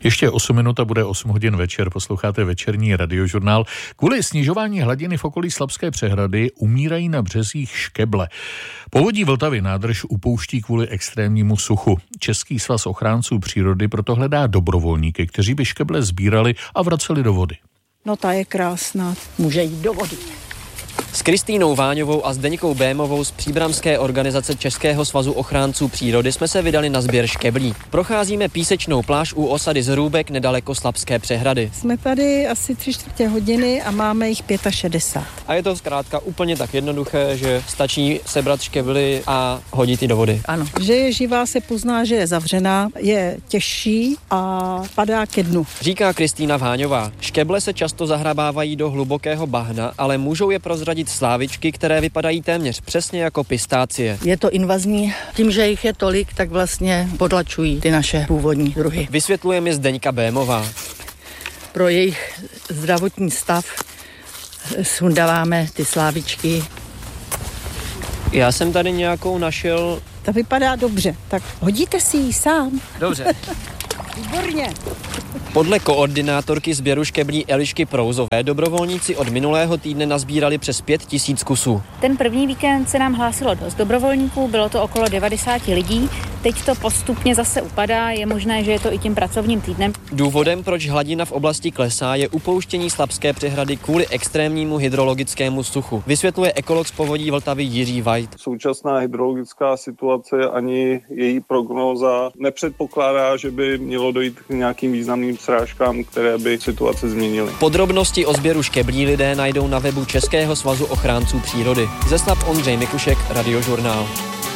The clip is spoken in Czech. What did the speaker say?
Ještě 8 minut a bude 8 hodin večer. Posloucháte večerní radiožurnál. Kvůli snižování hladiny v okolí Slapské přehrady umírají na březích škeble. Povodí Vltavy nádrž upouští kvůli extrémnímu suchu. Český svaz ochránců přírody proto hledá dobrovolníky, kteří by škeble sbírali a vraceli do vody. No ta je krásná, může jít do vody. S Kristýnou Váňovou a Zdeňkou Bémovou z příbramské organizace Českého svazu ochránců přírody jsme se vydali na sběr škeblí. Procházíme písečnou pláž u osady Zrůbek nedaleko Slapské přehrady. Jsme tady asi 3/4 hodiny a máme jich 65. A je to zkrátka úplně tak jednoduché, že stačí sebrat škebly a hodit ji do vody. Ano, že je živá, se pozná, že je zavřená, je těžší a padá ke dnu. Říká Kristýna Váňová. Škeble se často zahrabávají do hlubokého bahna, ale můžou je prozradit slávičky, které vypadají téměř přesně jako pistácie. Je to invazní, tím, že jich je tolik, tak vlastně potlačují ty naše původní druhy. Vysvětluje mi Zdeňka Bémová. Pro jejich zdravotní stav sundáváme ty slávičky. Já jsem tady nějakou našel. Ta vypadá dobře, tak hodíte si ji sám. Dobře. Výborně. Podle koordinátorky sběru škeblí Elišky Prouzové dobrovolníci od minulého týdne nazbírali přes 5 000 kusů. Ten první víkend se nám hlásilo dost dobrovolníků, bylo to okolo 90 lidí. Teď to postupně zase upadá, je možné, že je to i tím pracovním týdnem. Důvodem, proč hladina v oblasti klesá, je upouštění Slapské přehrady kvůli extrémnímu hydrologickému suchu. Vysvětluje ekolog z Povodí Vltavy Jiří Vajt. Současná hydrologická situace ani její prognóza nepředpokládá, že by mělo dojít k nějakým významným srážkám, které by situace změnily. Podrobnosti o sběru škeblí lidé najdou na webu Českého svazu ochránců přírody. Ze Slap Ondřej Mikušek, Radiožurnál.